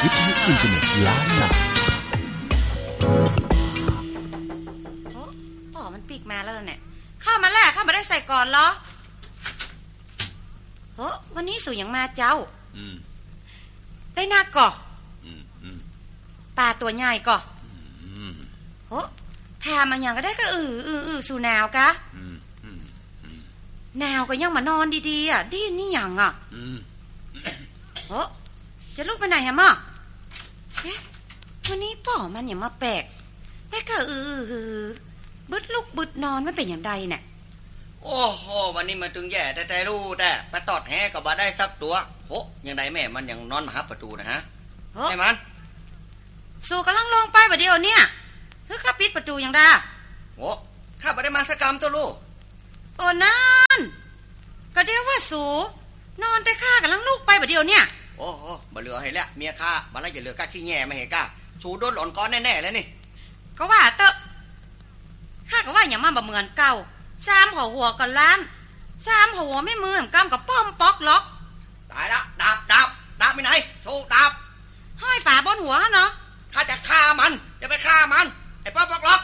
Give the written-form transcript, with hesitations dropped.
วิทยุอินเทอร์เน็ตล้านนาพ่อมันปีกมาแล้วเนี่ยข้ามาแลกข้ามาได้ใส่ก่อนเหรอโหวันนี้สู่อย่างมาเจ้าได้หน้าก่อปลาตัวใหญ่ก่อโหแถมมันอย่างก็ได้ก็สู่หนาวกะหนาวก็ยังมานอนดีๆอ่ะดีนี่อย่างอ่ะโหจะลุกไปไหนฮะม่อวันนี้ป่อมันอย่างมาแปลกแต่ก็บึดลุกบึดนอนมันเป็นอย่างใดเนี่ยโอ้โหวันนี้มันถึงแย่แต่รู้แต่ปลาตอดแห่ก็บ่ได้สักตัวโหยังไดแม่มันยังนอนมาหาประตูนะฮะใช่มันสู่กำลังลงไปบ่เดียวเนี่ยคือข้าปิดประตูยังได้โหข้าบ่ได้มาสักกรรมตัวลูกโอ้นั่นก็เดี๋ยวว่าสู่นอนแต่ข้ากำลังลุกไปบ่เดียวเนี่ยโอ้บ่เหลือให้แล้วเมียข้าบ่แล้วจะเหลือก้าขี้แง่ไม่ให้ก้าสู่โดนหลอนก้อนแน่ๆแล้วนี่ก็ว่าเตอะข้าก็ว่าอย่างมันบ่เหมือนเก่า3หัวก็ล้าน3หัวไม่มือก้ำกับป้อมป๊อกล็อกตายละดาบไปไหนโชว์ดาบห้อยฝาบนหัวเนาะข้าจะฆ่ามันจะไปฆ่ามันไอ้ป้อมป๊อกล็อก